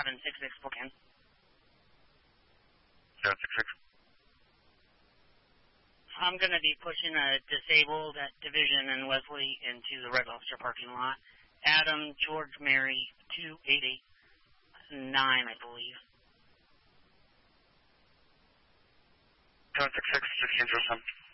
766 Spokane. 766. I'm going to be pushing a disabled at Division and Wesley into the Red Lobster parking lot. Adam, George, Mary, 2889, I believe. 766, 1607.